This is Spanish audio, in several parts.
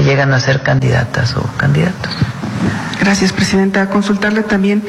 llegan a ser candidatas o candidatos. Gracias, Presidenta. Consultarle también...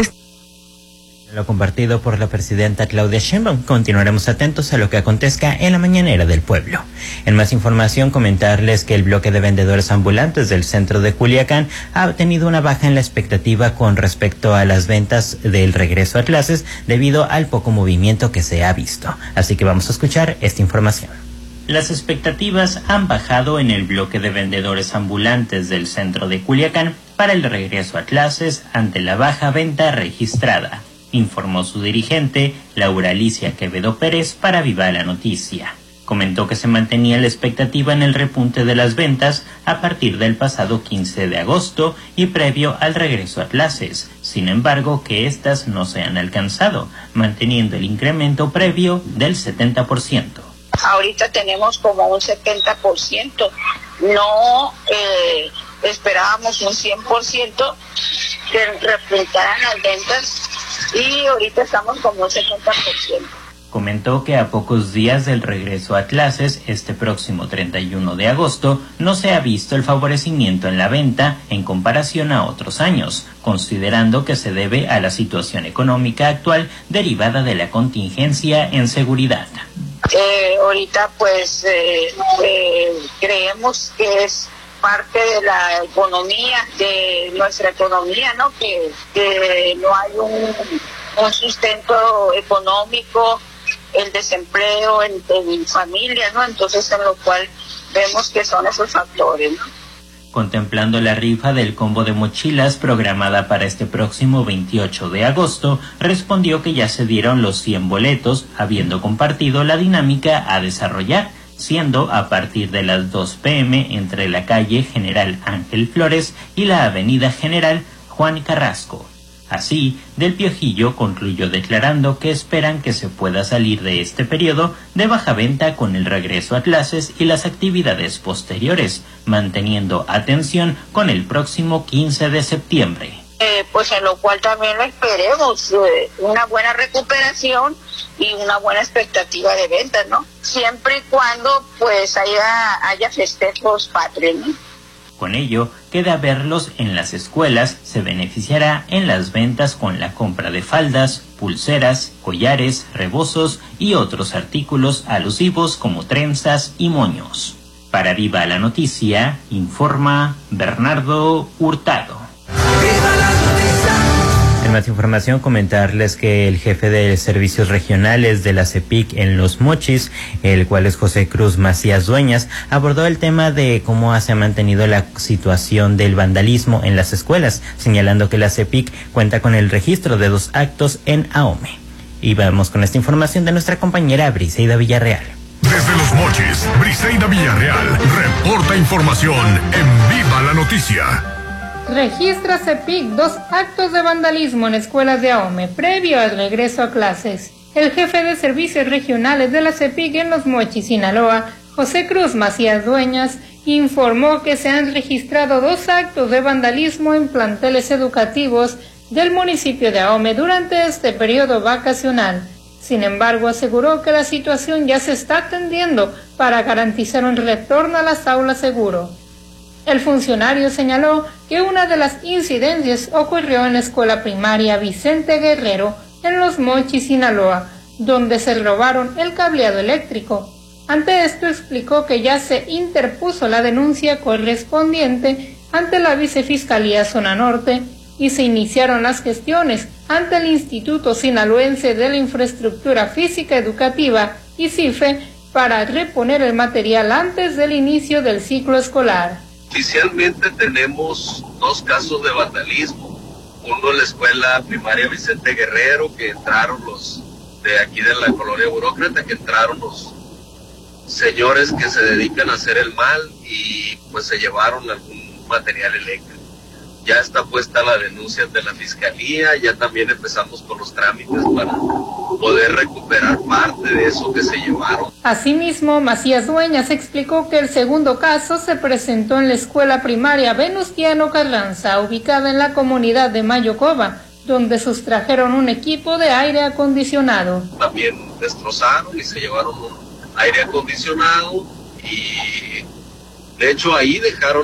Lo compartido por la presidenta Claudia Sheinbaum. Continuaremos atentos a lo que acontezca en la mañanera del pueblo. En más información, comentarles que el bloque de vendedores ambulantes del centro de Culiacán ha tenido una baja en la expectativa con respecto a las ventas del regreso a clases debido al poco movimiento que se ha visto. Así que vamos a escuchar esta información. Las expectativas han bajado en el bloque de vendedores ambulantes del centro de Culiacán para el regreso a clases ante la baja venta registrada, informó su dirigente, Laura Alicia Quevedo Pérez, para Viva la Noticia. Comentó que se mantenía la expectativa en el repunte de las ventas a partir del pasado 15 de agosto y previo al regreso a clases. Sin embargo, que éstas no se han alcanzado, manteniendo el incremento previo del 70%. Ahorita tenemos como un 70%. No esperábamos un 100% que repuntaran las ventas. Y ahorita estamos como un 70%. Comentó que a pocos días del regreso a clases, este próximo 31 de agosto, no se ha visto el favorecimiento en la venta en comparación a otros años, considerando que se debe a la situación económica actual derivada de la contingencia en seguridad. Ahorita pues creemos que es parte de la economía, de nuestra economía, ¿no? Que no hay un sustento económico, el desempleo en familias, ¿no? Entonces, en lo cual vemos que son esos factores, ¿no? Contemplando la rifa del combo de mochilas programada para este próximo 28 de agosto, respondió que ya se dieron los 100 boletos, habiendo compartido la dinámica a desarrollar, siendo a partir de las 2 p.m. entre la calle General Ángel Flores y la avenida General Juan Carrasco. Así, Del Piojillo concluyó declarando que esperan que se pueda salir de este periodo de baja venta con el regreso a clases y las actividades posteriores, manteniendo atención con el próximo 15 de septiembre. Pues en lo cual también esperemos una buena recuperación y una buena expectativa de ventas, ¿no? Siempre y cuando pues haya festejos patrios, ¿no? Con ello, queda verlos en las escuelas, se beneficiará en las ventas con la compra de faldas, pulseras, collares, rebozos y otros artículos alusivos como trenzas y moños. Para Viva la Noticia, informa Bernardo Hurtado. En más información, comentarles que el jefe de servicios regionales de la CEPIC en Los Mochis, el cual es José Cruz Macías Dueñas, abordó el tema de cómo se ha mantenido la situación del vandalismo en las escuelas, señalando que la CEPIC cuenta con el registro de 2 actos en Ahome. Y vamos con esta información de nuestra compañera Briseida Villarreal. Desde Los Mochis, Briseida Villarreal reporta información en Viva la Noticia. Registra CEPIC 2 actos de vandalismo en escuelas de Ahome previo al regreso a clases. El jefe de servicios regionales de la CEPIC en Los Mochis, Sinaloa, José Cruz Macías Dueñas, informó que se han registrado 2 actos de vandalismo en planteles educativos del municipio de Ahome durante este periodo vacacional. Sin embargo, aseguró que la situación ya se está atendiendo para garantizar un retorno a las aulas seguro. El funcionario señaló que una de las incidencias ocurrió en la escuela primaria Vicente Guerrero en Los Mochis, Sinaloa, donde se robaron el cableado eléctrico. Ante esto explicó que ya se interpuso la denuncia correspondiente ante la Vicefiscalía Zona Norte y se iniciaron las gestiones ante el Instituto Sinaloense de la Infraestructura Física Educativa, ICIFE, para reponer el material antes del inicio del ciclo escolar. Oficialmente tenemos 2 casos de vandalismo, uno en la escuela primaria Vicente Guerrero, que entraron los de aquí de la colonia Burócrata, que entraron los señores que se dedican a hacer el mal y pues se llevaron algún material eléctrico. Ya está puesta la denuncia ante la fiscalía, ya también empezamos con los trámites para poder recuperar parte de eso que se llevaron. Asimismo, Macías Dueñas explicó que el segundo caso se presentó en la escuela primaria Venustiano Carranza, ubicada en la comunidad de Mayocoba, donde sustrajeron un equipo de aire acondicionado. También destrozaron y se llevaron un aire acondicionado y de hecho ahí dejaron